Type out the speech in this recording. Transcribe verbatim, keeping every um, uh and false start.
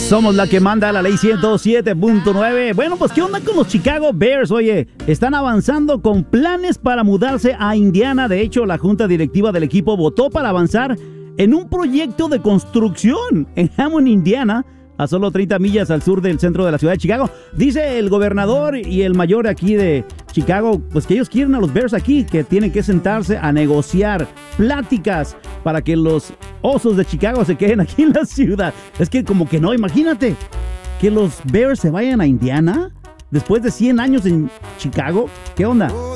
Somos la que manda la ley ciento siete punto nueve. Bueno, pues ¿qué onda con los Chicago Bears? Oye, están avanzando con planes para mudarse a Indiana. De hecho, la junta directiva del equipo votó para avanzar en un proyecto de construcción en Hammond, Indiana, a solo treinta millas al sur del centro de la ciudad de Chicago. Dice el gobernador y el mayor aquí de Chicago, pues que ellos quieren a los Bears aquí, que tienen que sentarse a negociar pláticas para que los Osos de Chicago se queden aquí en la ciudad. Es que como que no, imagínate que los Bears se vayan a Indiana después de cien años en Chicago. ¿Qué onda?